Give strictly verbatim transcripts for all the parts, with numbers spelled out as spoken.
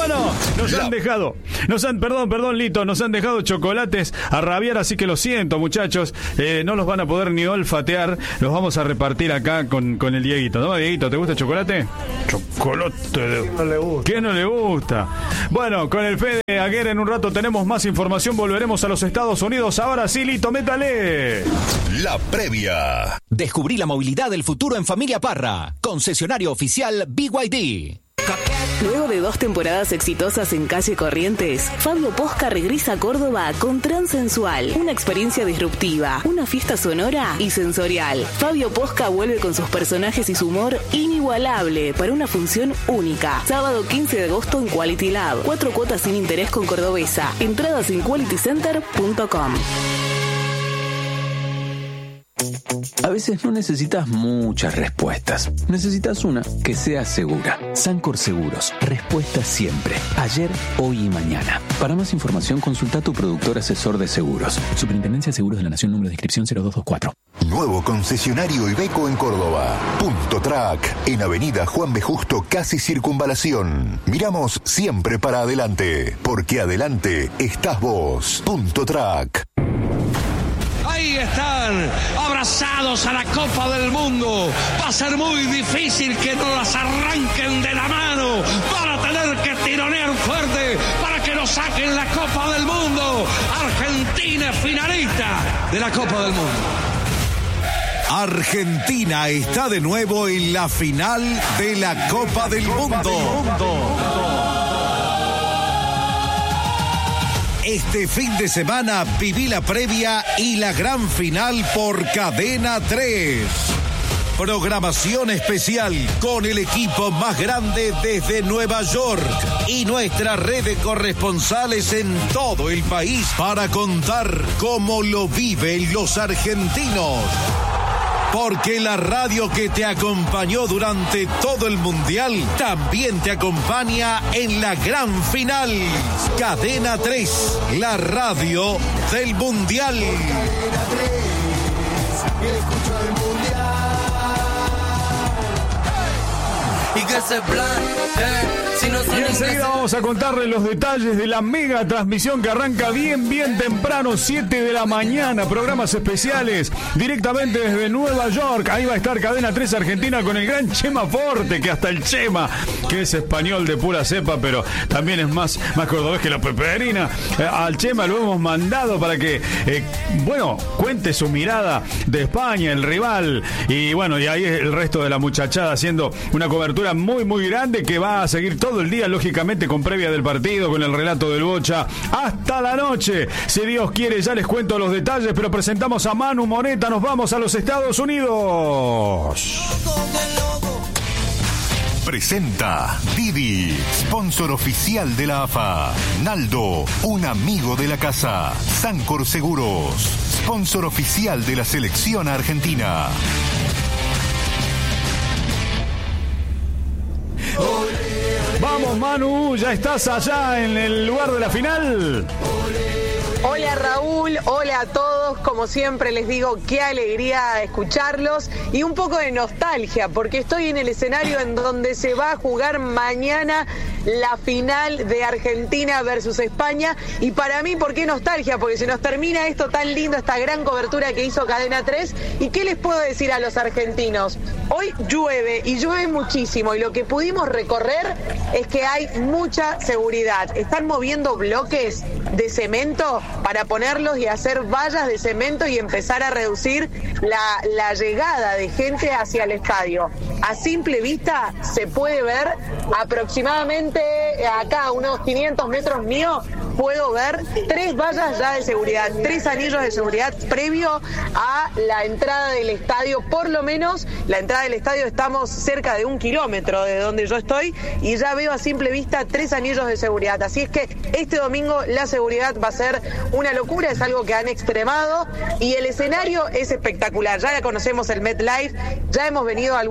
Bueno, nos la... han dejado, nos han, perdón, perdón, Lito, nos han dejado chocolates a rabiar, así que lo siento, muchachos, eh, no los van a poder ni olfatear, los vamos a repartir acá con, con el Dieguito, ¿no, Dieguito? ¿Te gusta el chocolate? Chocolate. ¿Quién no le gusta? ¿Quién no le gusta? Bueno, con el Fede Aguirre en un rato tenemos más información, volveremos a los Estados Unidos. Ahora sí, Lito, métale. La previa. Descubrí la movilidad del futuro en Familia Parra. Concesionario oficial B Y D. Luego de dos temporadas exitosas en Calle Corrientes, Fabio Posca regresa a Córdoba con Transensual, una experiencia disruptiva, una fiesta sonora y sensorial. Fabio Posca vuelve con sus personajes y su humor inigualable para una función única. Sábado quince de agosto en Quality Lab. Cuatro cuotas sin interés con Cordobesa. Entradas en quality center punto com. A veces no necesitas muchas respuestas. Necesitas una que sea segura. Sancor Seguros. Respuesta siempre. Ayer, hoy y mañana. Para más información, consulta a tu productor asesor de seguros. Superintendencia de Seguros de la Nación, número de inscripción cero dos dos cuatro. Nuevo concesionario Iveco en Córdoba. Punto Track. En Avenida Juan B. Justo, casi Circunvalación. Miramos siempre para adelante. Porque adelante estás vos. Punto Track. Ahí están, abrazados a la Copa del Mundo. Va a ser muy difícil que no las arranquen de la mano. Van a tener que tironear fuerte para que nos saquen la Copa del Mundo. Argentina finalista de la Copa del Mundo. Argentina está de nuevo en la final de la Copa del Mundo. Este fin de semana viví la previa y la gran final por Cadena tres. Programación especial con el equipo más grande desde Nueva York y nuestra red de corresponsales en todo el país para contar cómo lo viven los argentinos. Porque la radio que te acompañó durante todo el Mundial también te acompaña en la gran final. Cadena tres, la radio del Mundial. Cadena tres, escucho el Mundial. Y que se plante. Si no y enseguida vamos a contarles los detalles de la mega transmisión que arranca bien, bien temprano, siete de la mañana. Programas especiales directamente desde Nueva York. Ahí va a estar Cadena tres Argentina con el gran Chema Forte, que hasta el Chema, que es español de pura cepa, pero también es más, más cordobés que la peperina. Eh, al Chema lo hemos mandado para que, eh, bueno, cuente su mirada de España, el rival. Y bueno, y ahí el resto de la muchachada haciendo una cobertura muy, muy grande que va a seguir todo el día, lógicamente, con previa del partido, con el relato del Bocha, hasta la noche. Si Dios quiere, ya les cuento los detalles, pero presentamos a Manu Moreta. Nos vamos a los Estados Unidos. Presenta Didi, sponsor oficial de la A F A. Naldo, un amigo de la casa. Sancor Seguros, sponsor oficial de la selección argentina. Vamos, Manu, ya estás allá en el lugar de la final. Hola Raúl, hola a todos, como siempre les digo, qué alegría escucharlos y un poco de nostalgia porque estoy en el escenario en donde se va a jugar mañana la final de Argentina versus España y para mí, ¿por qué nostalgia? Porque se nos termina esto tan lindo, esta gran cobertura que hizo Cadena tres y ¿qué les puedo decir a los argentinos? Hoy llueve y llueve muchísimo y lo que pudimos recorrer es que hay mucha seguridad, están moviendo bloques de cemento para ponerlos y hacer vallas de cemento y empezar a reducir la, la llegada de gente hacia el estadio. A simple vista se puede ver aproximadamente acá, unos quinientos metros mío, puedo ver tres vallas ya de seguridad, tres anillos de seguridad previo a la entrada del estadio. Por lo menos la entrada del estadio estamos cerca de un kilómetro de donde yo estoy y ya veo a simple vista tres anillos de seguridad. Así es que este domingo la seguridad va a ser una locura, es algo que han extremado y el escenario es espectacular. Ya conocemos el MetLife, ya hemos venido a algunas que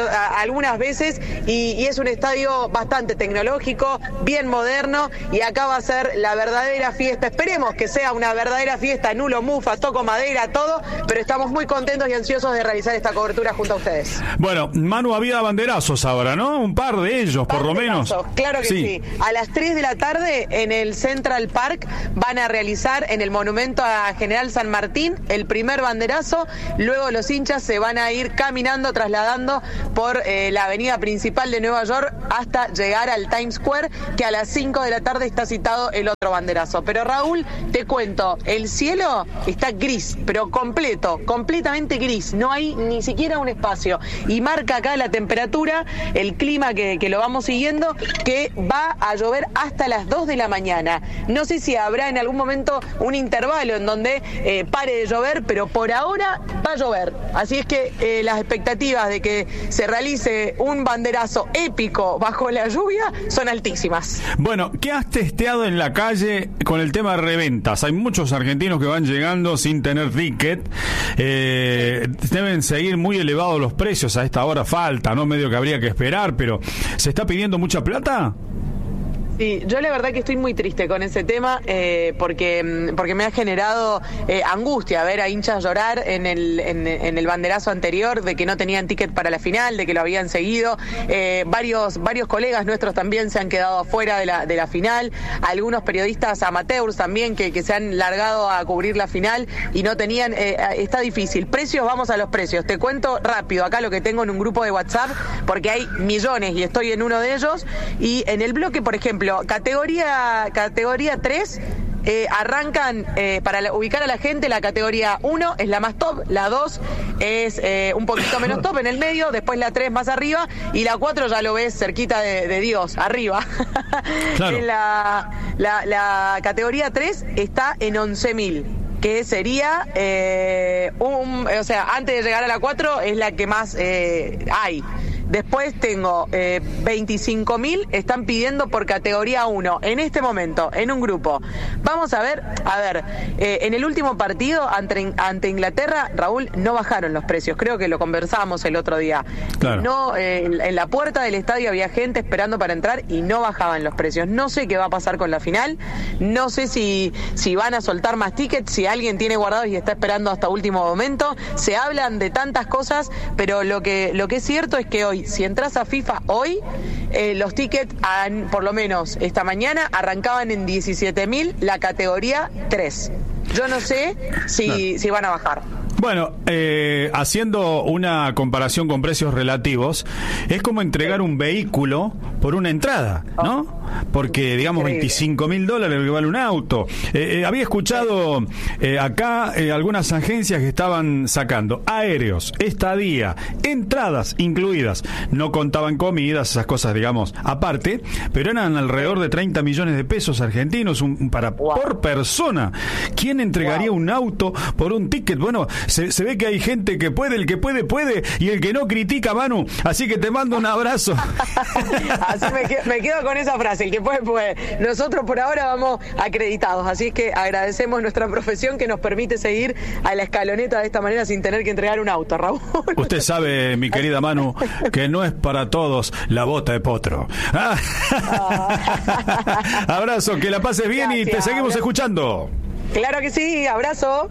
a, algunas veces y, y es un estadio bastante tecnológico, bien moderno, y acá va a ser la verdadera fiesta. Esperemos que sea una verdadera fiesta, nulo, mufa, toco madera, todo, pero estamos muy contentos y ansiosos de realizar esta cobertura junto a ustedes. Bueno, Manu, había banderazos ahora, ¿no? Un par de ellos, por lo menos. Claro que sí. sí. A las tres de la tarde en el Central Park van a realizar en el monumento a General San Martín el primer banderazo. Luego los hinchas se van a ir caminando, trasladando por eh, la avenida principal de Nueva York hasta llegar al Times Square, que a las cinco de la tarde está citado el otro banderazo. Pero Raúl, te cuento, el cielo está gris, pero completo, completamente gris. No hay ni siquiera un espacio. Y marca acá la temperatura, el clima que, que lo vamos siguiendo, que va a llover hasta las dos de la mañana. No sé si habrá en algún momento un intervalo en donde eh, pare de llover, pero por ahora va a llover. Así es que eh, las expectativas de que se realice un banderazo épico bajo la lluvia son altísimas. Bueno, ¿qué has testeado en la calle con el tema de reventas? Hay muchos argentinos que van llegando sin tener ticket. Eh, deben seguir muy elevados los precios. A esta hora falta, ¿no? Medio que habría que esperar, pero ¿se está pidiendo mucha plata? Sí, yo la verdad que estoy muy triste con ese tema eh, porque porque me ha generado eh, angustia ver a hinchas llorar en el en, en el banderazo anterior de que no tenían ticket para la final, de que lo habían seguido. Eh, varios varios colegas nuestros también se han quedado afuera de la de la final. Algunos periodistas amateurs también que, que se han largado a cubrir la final y no tenían. Eh, está difícil. Precios, vamos a los precios. Te cuento rápido acá lo que tengo en un grupo de WhatsApp porque hay millones y estoy en uno de ellos. Y en el bloque, por ejemplo, categoría categoría tres, eh, arrancan, eh, para la, ubicar a la gente, la categoría uno es la más top, la dos es eh, un poquito menos top en el medio, después la tres más arriba, y la cuatro ya lo ves cerquita de, de Dios, arriba. Claro. la, la, la categoría tres está en once mil. Que sería, eh, un, o sea, antes de llegar a la cuatro es la que más eh, hay. Después tengo eh, veinticinco mil, están pidiendo por categoría uno, en este momento, en un grupo. Vamos a ver, a ver, eh, en el último partido ante, ante Inglaterra, Raúl, no bajaron los precios, creo que lo conversamos el otro día. Claro. No, eh, en, en la puerta del estadio había gente esperando para entrar y no bajaban los precios. No sé qué va a pasar con la final, no sé si, si van a soltar más tickets, si alguien tiene guardados y está esperando hasta último momento. Se hablan de tantas cosas, pero lo que, lo que es cierto es que hoy, si entras a FIFA hoy, eh, los tickets, han, por lo menos esta mañana, arrancaban en diecisiete mil la categoría tres. Yo no sé si, no. si van a bajar. Bueno, eh, haciendo una comparación con precios relativos, es como entregar un vehículo por una entrada, ¿no? Porque, digamos, veinticinco mil dólares lo que vale un auto. Eh, eh, había escuchado eh, acá eh, algunas agencias que estaban sacando aéreos, estadía, entradas incluidas. No contaban comidas, esas cosas, digamos, aparte, pero eran alrededor de treinta millones de pesos argentinos un, para wow. por persona. ¿Quién entregaría wow. un auto por un ticket? Bueno, Se, se ve que hay gente que puede, el que puede, puede, y el que no critica, Manu. Así que te mando un abrazo. Así me quedo, me quedo con esa frase, el que puede, puede. Nosotros por ahora vamos acreditados, así que agradecemos nuestra profesión que nos permite seguir a la escaloneta de esta manera sin tener que entregar un auto, Raúl. Usted sabe, mi querida Manu, que no es para todos la bota de potro. Ah. Abrazo, que la pases bien. Gracias, y te seguimos abrazo. Escuchando. Claro que sí, abrazo.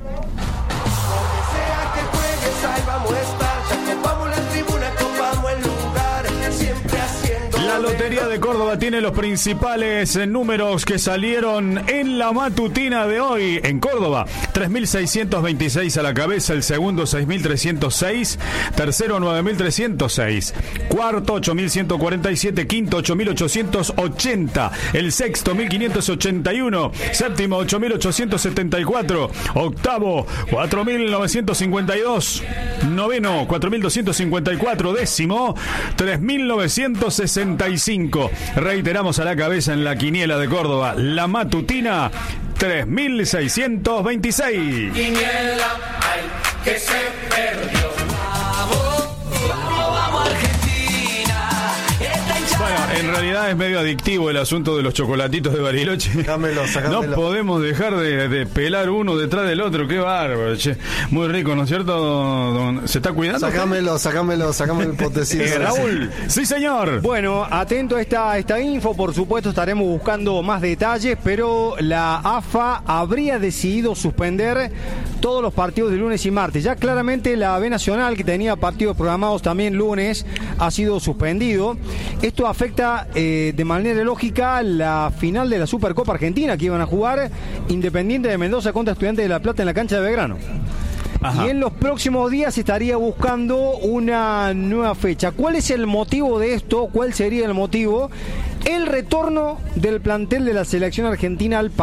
Ahí vamos a estar, ya copamos la tribuna, copamos el lugar, siempre haciendo. La Lotería de Córdoba tiene los principales números que salieron en la matutina de hoy. En Córdoba, tres mil seiscientos veintiséis a la cabeza, el segundo seis mil trescientos seis, tercero nueve mil trescientos seis, cuarto ocho mil ciento cuarenta y siete, quinto ocho mil ochocientos ochenta, el sexto mil quinientos ochenta y uno, séptimo ocho mil ochocientos setenta y cuatro, octavo cuatro mil novecientos cincuenta y dos, noveno cuatro mil doscientos cincuenta y cuatro, décimo tres mil novecientos sesenta y cinco. Reiteramos a la cabeza en la quiniela de Córdoba, la matutina tres mil seiscientos veintiséis. Quiniela, ay, que se perdió. Vamos, vamos, vamos Argentina. Bueno, En realidad es medio adictivo el asunto de los chocolatitos de Bariloche. Sácamelo, sácamelo. No podemos dejar de, de pelar uno detrás del otro. Qué bárbaro, che. Muy rico, ¿no es cierto? Don, ¿se está cuidando? Sácamelo, sácamelo, sácamelo el potecito. Eh, Raúl. Sí, señor. Bueno, atento a esta, esta info. Por supuesto, estaremos buscando más detalles, pero la A F A habría decidido suspender todos los partidos de lunes y martes. Ya claramente la B Nacional, que tenía partidos programados también lunes, ha sido suspendido. Esto afecta eh, de manera lógica la final de la Supercopa Argentina que iban a jugar Independiente de Mendoza contra Estudiantes de La Plata en la cancha de Belgrano. Ajá. Y en los próximos días se estaría buscando una nueva fecha. ¿Cuál es el motivo de esto? ¿Cuál sería el motivo? El retorno del plantel de la selección argentina al país.